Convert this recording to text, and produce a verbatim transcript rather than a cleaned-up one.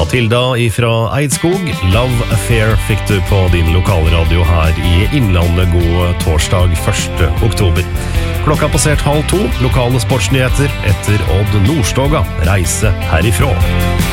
Matilda ifra Eidskog, Love Affair fikk du på din lokalradio her i Innlandet. God torsdag første oktober. Klokka passert halv to, lokale sportsnyheter etter Odd Nordstoga, reise herifra.